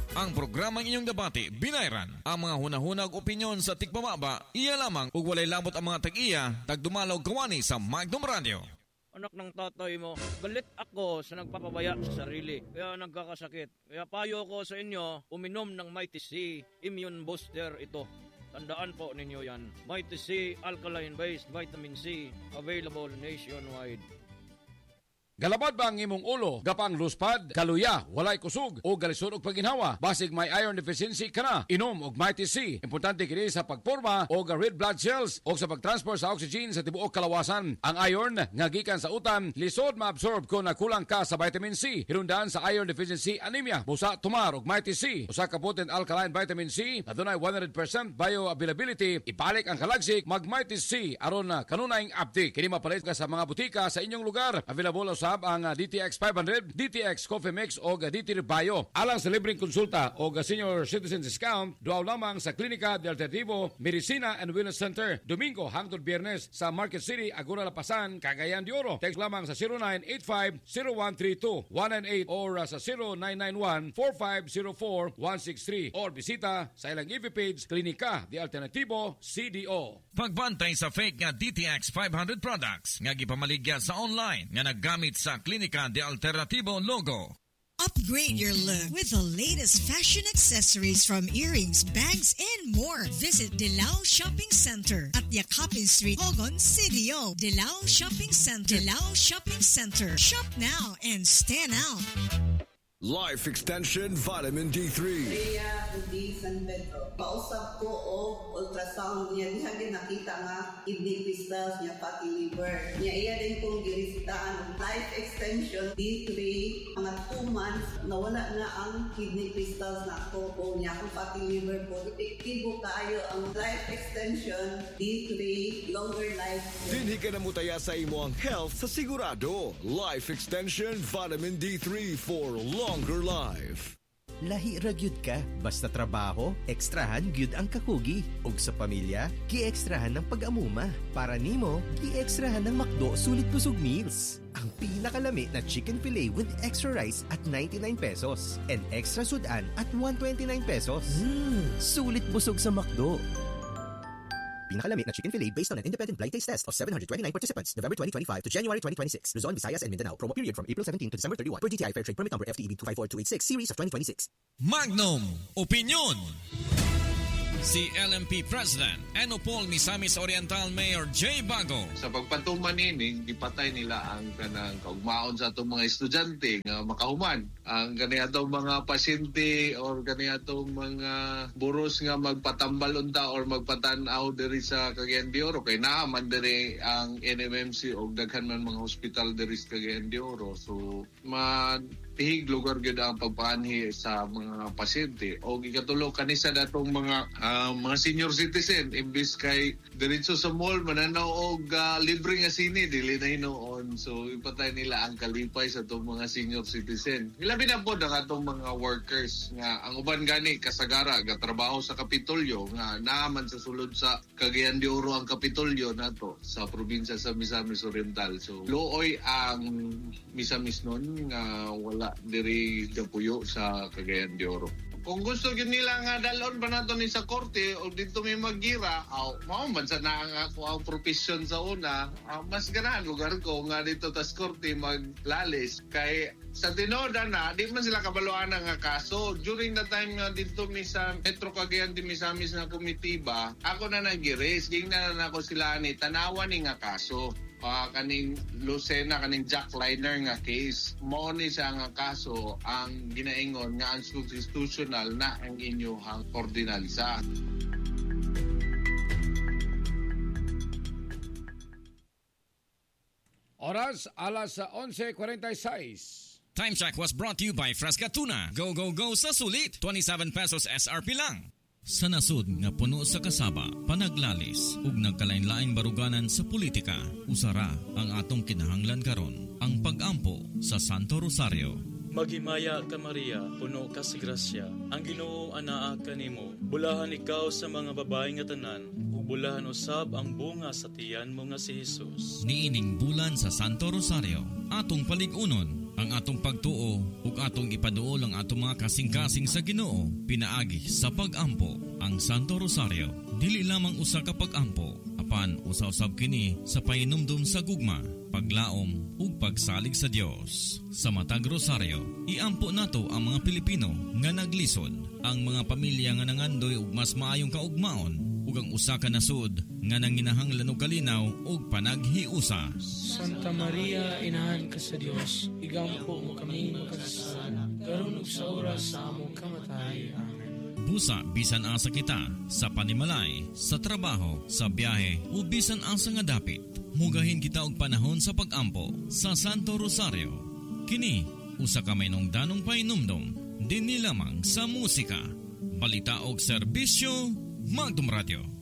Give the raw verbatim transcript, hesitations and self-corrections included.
Ang programang inyong debate, binayran. Ang mga hunahunag opinyon sa tikpamaba, iya lamang ug walay lamot ang mga tag-iya, tagdumalaw kawani sa Magnum Radio. Anak ng tatay mo, galit ako sa nagpapabaya sa sarili, kaya nagkakasakit. Kaya payo ko sa inyo, uminom ng Mighty C Immune Booster ito. Tandaan po ninyo yan. Mighty C Alkaline-based Vitamin C, available nationwide. Galabad ba ang imong ulo, gapang luspad, kaluya, walay kusog o galisod og paginhawa? Basig may iron deficiency kana, inom og Mighty C. Importante kini sa pagporma og red blood cells o sa pagtransport sa oxygen sa tibuok kalawasan. Ang iron nga gikan sa utan lisod maabsorb kung nakulang ka sa vitamin C. Hinungdan sa iron deficiency anemia. Busa tumar og Mighty C. Usa ka potent alkaline vitamin C na dunay one hundred percent bioavailability. Ibalik ang kalagsik mag Mighty C aron na kanunayng update. Kini mapalit ka sa mga butika sa inyong lugar. Available sa ang D T X five hundred, D T X Coffee Mix o D T Bio. Alang sa libreng konsulta o senior citizen discount, duaw lamang sa Klinika de Alternativo, Medicina and Wellness Center, Domingo hangtod Biyernes sa Market City, Agora Lapasan, Cagayan de Oro. Text lamang sa zero nine eight five zero one three two one nine eight or sa zero nine nine one four five zero four one six three or bisita sa ilang F B page, Klinika de Alternativo, C D O. Pagbantay sa fake nga D T X five hundred products nga gipamaligya sa online nga naggamit sa Klinika de Alternativo logo. Upgrade your look with the latest fashion accessories from earrings, bags, and more. Visit Dilao Shopping Center at Yakapin Street, Hogon, C D O. Dilao Shopping Center. Dilao Shopping Center. Shop now and stand out. Life Extension Vitamin D three. Rhea Udi San Pedro. Pausap ko o ultrasound niya. Diha din nakita nga kidney crystals niya, fatty liver. Niya iya din kong giristaan ng Life Extension D three. Mga two months, nawala na ang kidney crystals na ako o niya akong fatty liver po. Epektibo kaayo ang Life Extension D three. Longer life. Dinhi ka na mutaya sa imo ang health sa sigurado. Life Extension Vitamin D three for long longer life. Lahi ra gyud ka, basta trabaho, ekstrahan gyud ang kakugi. Ug sa pamilya, gi-ekstrahan ng pag-amuma. Para nimo, gi-ekstrahan ng McDo sulit busog meals. Ang pinakalami na chicken fillet with extra rice at ninety-nine pesos and extra sudan at one hundred twenty-nine pesos. Mm, sulit busog sa McDo. Pinakalamit na chicken fillet based on an independent blind taste test of seven hundred twenty-nine participants, November twenty twenty-five to January twenty twenty-six. Luzon, Visayas, and Mindanao. Promo period from April seventeenth to December thirty-first. Per D T I Fair Trade Permit Number F T E B two five four two eight six, Series of twenty twenty-six. Magnum Opinion. Si L M P President Enopol Misamis Oriental Mayor Jay Bago. Sa pagpatuman ini, gipatay nila ang kanang kaugmaon sa atong mga estudyante nga makahuman. Ang kaniyatong mga pasyente or kaniyatong mga buros nga magpatambal unta or magpatanaw diri sa Cagayan de Oro. Kay naaman diri ang N M M C o daghan man mga hospital diri sa Cagayan de Oro. So, ma tihig lugar gyud ang pagpaanhi sa mga pasyente o gikatulo kanisa datong mga uh, mga senior citizen imbis kay diretso sa mall mananaw og uh, libre nga sine dili na hinoon, so ipatay nila ang kalipay sa atong mga senior citizen. Ilabi na po ang atong mga workers nga ang uban gani kasagara ga trabaho sa Kapitolyo nga naaman sa sulod sa Cagayan de Oro ang Kapitolyo nato sa probinsya sa Misamis Oriental. So luoy ang Misamis nun nga wala diri Dapuyo sa Cagayan de Oro. Kung gusto yun nila nga dalon ba nato ni sa korte o dito may magira, aw, mao man sa na ang ako ang profesyon sa una, uh, mas ganahan lugar ko nga dito tas korte maglalis. Kay sa tinoda na, di man sila kabaluan nga kaso. During the time nga dito mi sa Metro Cagayan de Misamis na komitiba, ako na nag-raise, gingnan na ako sila ni tanawan ni nga kaso. Uh, kaning Lucena, kaning Jack Liner nga case, mo ni siya nga kaso ang ginaingon nga unconstitutional na ang inyong ordinansa. Oras alas onse kuwarenta y sais. Time check was brought to you by Fresca Tuna. Go, go, go sa sulit. twenty-seven pesos S R P lang. Sa nasud nga puno sa kasaba, panaglalis ug nagkalain-laing baruganan sa politika, usara ang atong kinahanglan karon, ang pag-ampo sa Santo Rosario. Maghimaya ka Maria, puno ka sa grasya, ang Ginoo anaa kanimo. Bulahan ikaw sa mga babae nga tanan, ug bulahan usab ang bunga sa tiyan mo nga si Jesus. Niining bulan sa Santo Rosario, atong palig-unon ang atong pagtuo ug atong ipaduol ang atong mga kasing-kasing sa Ginoo pinaagi sa pag-ampo. Ang Santo Rosario dili lamang usa ka pag-ampo, apan usa-usab kini sa pahinumdum sa gugma, paglaom ug pagsalig sa Dios. Sa matag Rosario, iampo nato ang mga Pilipino nga naglisod, ang mga pamilya nga nangandoy og mas maayong kaugmaon, ug ang usa ka nasud nga nanginahanglan og kalinaw ug panaghiusa. Santa Maria, inahan ka sa Dios, igampo mo kami makasasala, karon ug sa oras sa among kamatay. Amen. Busa bisan asa kita sa panimalay, sa trabaho, sa biyahe o bisan asa nga dapit, mugahin kita og panahon sa pag-ampo sa Santo Rosario. Kini usa ka mainungdanong painumdom dinhi lamang sa musika, balita og serbisyo, Magdum Radio.